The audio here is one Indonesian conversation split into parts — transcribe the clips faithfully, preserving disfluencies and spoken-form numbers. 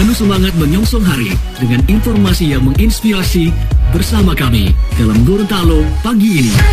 penuh semangat menyongsong hari dengan informasi yang menginspirasi bersama kami dalam Gorontalo pagi ini.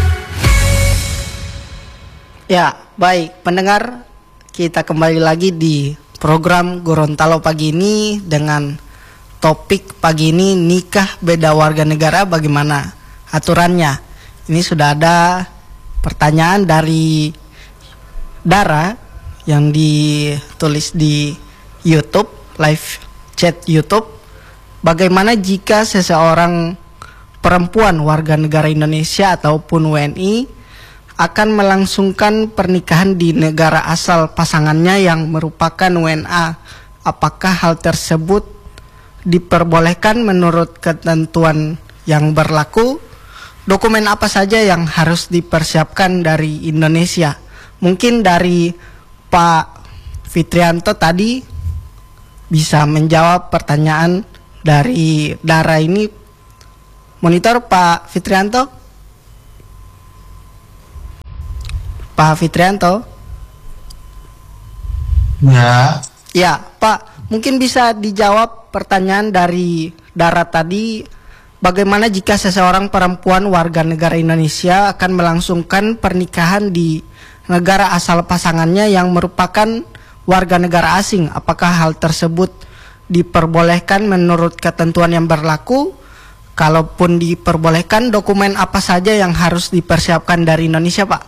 Ya, baik pendengar, kita kembali lagi di program Gorontalo pagi ini dengan topik pagi ini, nikah beda warga negara bagaimana aturannya. Ini sudah ada pertanyaan dari Dara yang ditulis di YouTube, live chat YouTube. Bagaimana jika seseorang perempuan warga negara Indonesia ataupun W N I akan melangsungkan pernikahan di negara asal pasangannya yang merupakan W N A? Apakah hal tersebut diperbolehkan menurut ketentuan yang berlaku? Dokumen apa saja yang harus dipersiapkan dari Indonesia? Mungkin dari Pak Fitrianto tadi bisa menjawab pertanyaan dari Dara ini. Monitor Pak Fitrianto. Pak Fitrianto. Ya. Ya, Pak, mungkin bisa dijawab pertanyaan dari Dara tadi. Bagaimana jika seseorang perempuan warga negara Indonesia akan melangsungkan pernikahan di negara asal pasangannya yang merupakan warga negara asing? Apakah hal tersebut diperbolehkan menurut ketentuan yang berlaku? Kalaupun diperbolehkan, dokumen apa saja yang harus dipersiapkan dari Indonesia, Pak?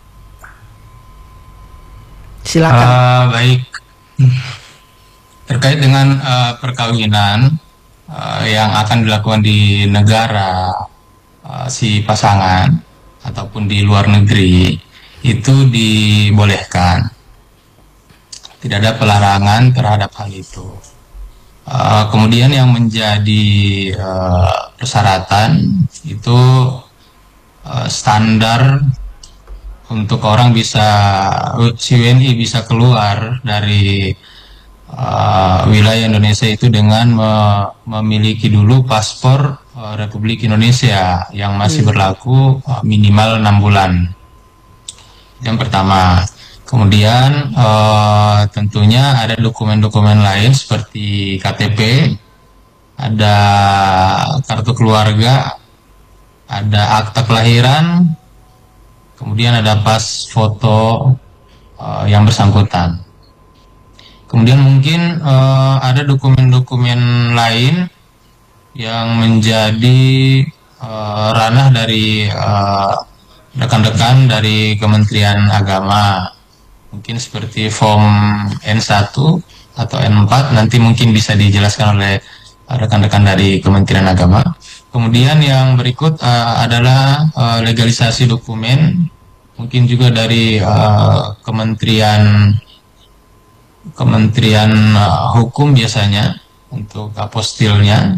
Silakan. Uh, baik. Terkait dengan uh, perkawinan uh, yang akan dilakukan di negara uh, si pasangan ataupun di luar negeri, itu dibolehkan. Tidak ada pelarangan terhadap hal itu. Uh, kemudian yang menjadi uh, persyaratan itu uh, standar untuk orang bisa, si W N I bisa keluar dari uh, wilayah Indonesia itu dengan me memiliki dulu paspor uh, Republik Indonesia yang masih berlaku uh, minimal enam bulan. Yang pertama. Kemudian uh, tentunya ada dokumen-dokumen lain seperti K T P, ada kartu keluarga, ada akta kelahiran, kemudian ada pas foto uh, yang bersangkutan. Kemudian mungkin uh, ada dokumen-dokumen lain yang menjadi uh, ranah dari rekan-rekan uh, dari Kementerian Agama. Mungkin seperti form N satu atau N empat, nanti mungkin bisa dijelaskan oleh rekan-rekan dari Kementerian Agama. Kemudian yang berikut uh, adalah uh, legalisasi dokumen, mungkin juga dari uh, Kementerian Kementerian uh, Hukum biasanya untuk apostilnya.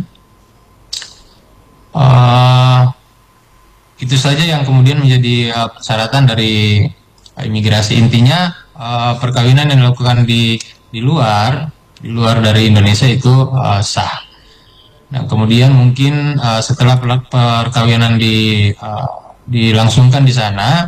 Uh, itu saja yang kemudian menjadi uh, persyaratan dari uh, imigrasi. Intinya Uh, perkawinan yang dilakukan di di luar di luar dari Indonesia itu uh, sah. Nah, kemudian mungkin uh, setelah perkawinan di uh, dilangsungkan di sana,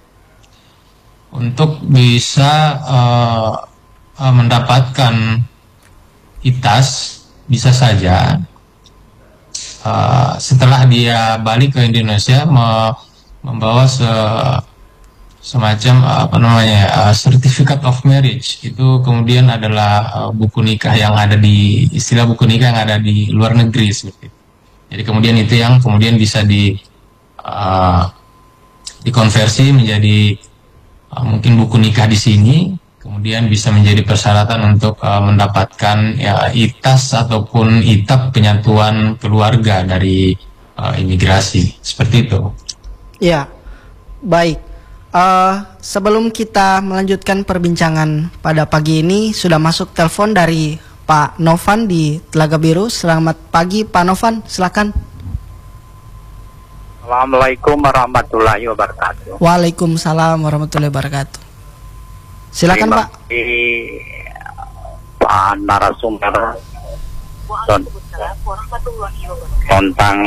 untuk bisa uh, uh, mendapatkan I T A S bisa saja uh, setelah dia balik ke Indonesia me membawa se semacam apa namanya uh, certificate of marriage. Itu kemudian adalah uh, buku nikah yang ada di istilah buku nikah yang ada di luar negeri seperti itu. Jadi kemudian itu yang kemudian bisa di uh, dikonversi menjadi uh, mungkin buku nikah di sini, kemudian bisa menjadi persyaratan untuk uh, mendapatkan ya, I T A S ataupun I T A P penyatuan keluarga dari uh, imigrasi seperti itu. Ya, baik. Uh, sebelum kita melanjutkan perbincangan pada pagi ini, sudah masuk telepon dari Pak Novan di Telaga Biru. Selamat pagi Pak Novan, silakan. Assalamualaikum warahmatullahi wabarakatuh. Waalaikumsalam warahmatullahi wabarakatuh. Silakan Pak. Pak narasumber tentang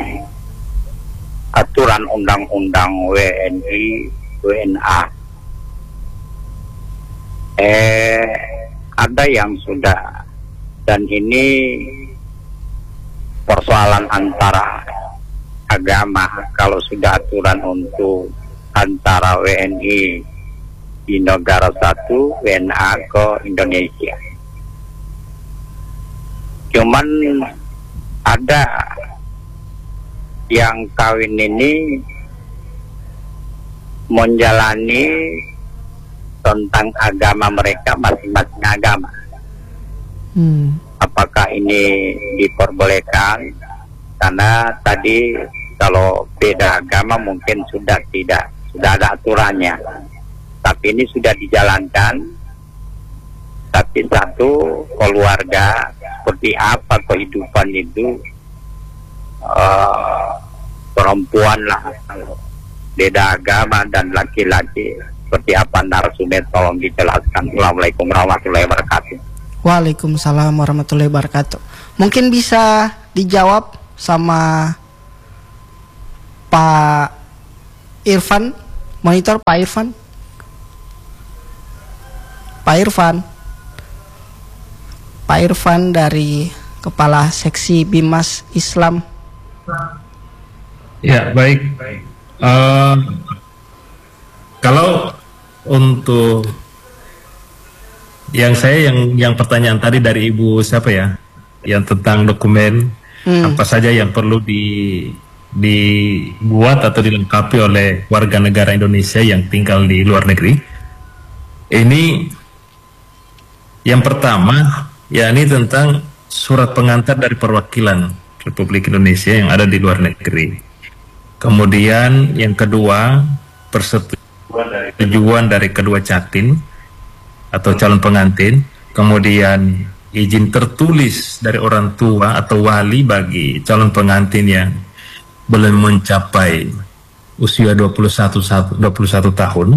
aturan undang-undang W N I W N A. Eh, ada yang sudah Dan ini persoalan antara agama. Kalau sudah aturan untuk antara W N I di negara satu, W N A ke Indonesia. Cuman ada yang kawin ini menjalani tentang agama mereka, masing-masing agama. Hmm. Apakah ini diperbolehkan? Karena tadi kalau beda agama mungkin sudah tidak, sudah ada aturannya. Tapi ini sudah dijalankan. Tapi satu keluarga, seperti apa kehidupan itu, uh, perempuan lah, beda agama dan laki-laki, seperti apa narasumber, tolong dijelaskan. Assalamualaikum warahmatullahi wabarakatuh. Waalaikumsalam warahmatullahi wabarakatuh. Mungkin bisa dijawab sama Pak Irfan, monitor Pak Irfan. Pak Irfan. Pak Irfan dari Kepala Seksi Bimas Islam. Ya, baik. Uh, kalau untuk yang saya yang yang pertanyaan tadi dari Ibu siapa ya, yang tentang dokumen hmm. apa saja yang perlu di dibuat atau dilengkapi oleh warga negara Indonesia yang tinggal di luar negeri. Ini yang pertama, yakni tentang surat pengantar dari perwakilan Republik Indonesia yang ada di luar negeri. Kemudian yang kedua, persetujuan dari kedua catin atau calon pengantin, kemudian izin tertulis dari orang tua atau wali bagi calon pengantin yang belum mencapai usia dua puluh satu tahun.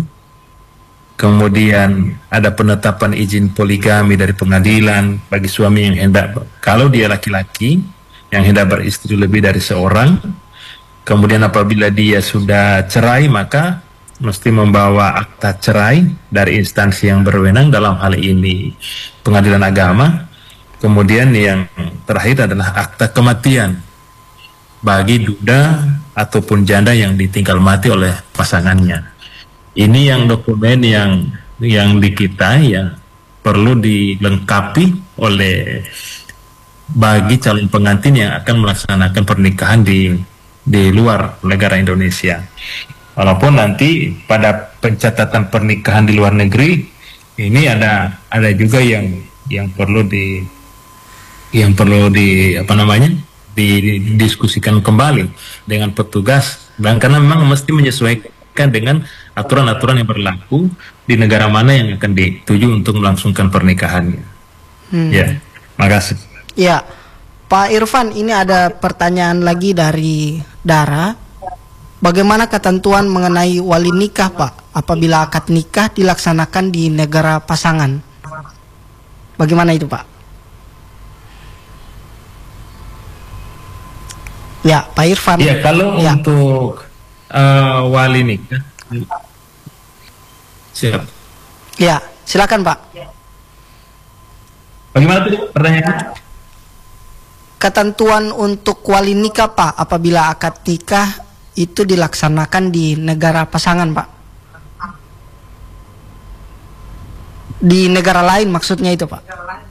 Kemudian ada penetapan izin poligami dari pengadilan bagi suami yang hendak, kalau dia laki-laki yang hendak beristri lebih dari seorang. Kemudian apabila dia sudah cerai, maka mesti membawa akta cerai dari instansi yang berwenang, dalam hal ini pengadilan agama. Kemudian yang terakhir adalah akta kematian bagi duda ataupun janda yang ditinggal mati oleh pasangannya. Ini yang dokumen yang yang di kita yang perlu dilengkapi oleh bagi calon pengantin yang akan melaksanakan pernikahan di di luar negara Indonesia. Walaupun nanti pada pencatatan pernikahan di luar negeri ini ada ada juga yang yang perlu di yang perlu di apa namanya didiskusikan kembali dengan petugas, dan karena memang mesti menyesuaikan dengan aturan-aturan yang berlaku di negara mana yang akan dituju untuk melangsungkan pernikahannya. Hmm. Ya, makasih. Ya, Pak Irfan, ini ada pertanyaan lagi dari Dara. Bagaimana ketentuan mengenai wali nikah, Pak, apabila akad nikah dilaksanakan di negara pasangan? Bagaimana itu, Pak? Ya, Pak Irfan. Ya, kalau ya. untuk uh, wali nikah, siap. Ya, silakan, Pak. Bagaimana tadi pertanyaannya? Ketentuan untuk wali nikah, Pak, apabila akad nikah itu dilaksanakan di negara pasangan, Pak. Di negara lain maksudnya itu, Pak.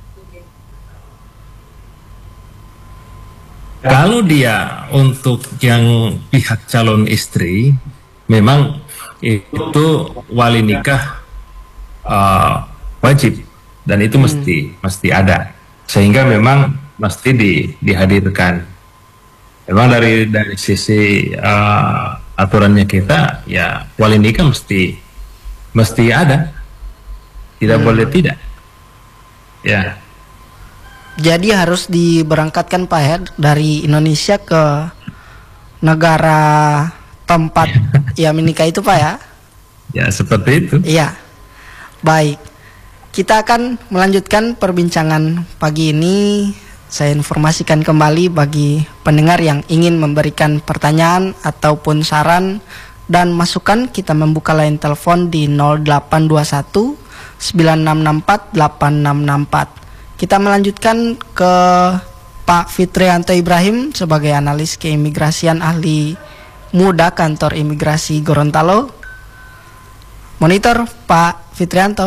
Kalau dia untuk yang pihak calon istri, memang itu wali nikah uh, wajib, dan itu hmm. mesti mesti ada, sehingga memang mesti di, dihadirkan. Memang dari dari sisi uh, aturannya kita, ya wali nikah mesti mesti ada, tidak hmm. boleh tidak, ya. Jadi harus diberangkatkan, Pak, ya, dari Indonesia ke negara tempat ya menikah itu, Pak, ya? Ya, seperti itu. Iya. Baik. Kita akan melanjutkan perbincangan pagi ini. Saya informasikan kembali bagi pendengar yang ingin memberikan pertanyaan ataupun saran dan masukan, kita membuka line telepon di nol delapan dua satu sembilan enam enam empat delapan enam enam empat. Kita melanjutkan ke Pak Fitrianto Ibrahim sebagai analis keimigrasian ahli muda kantor imigrasi Gorontalo. Monitor Pak Fitrianto.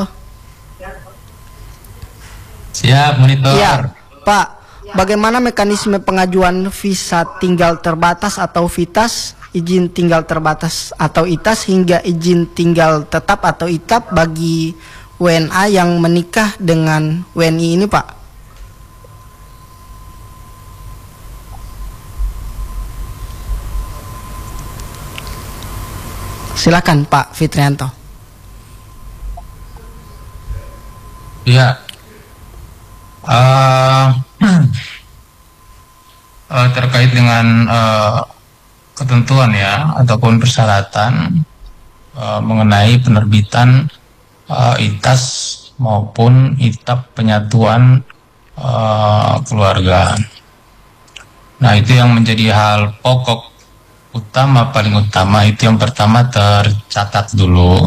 Siap, monitor. Iya, Pak. Bagaimana mekanisme pengajuan visa tinggal terbatas atau VITAS, izin tinggal terbatas atau I T A S, hingga izin tinggal tetap atau I T A P bagi W N A yang menikah dengan W N I ini, Pak? Silakan Pak Fitrianto. Ya. Uh, uh, terkait dengan uh, ketentuan ya ataupun persyaratan uh, mengenai penerbitan uh, I T A S maupun I T A P penyatuan uh, keluarga. Nah, itu yang menjadi hal pokok utama, paling utama itu yang pertama tercatat dulu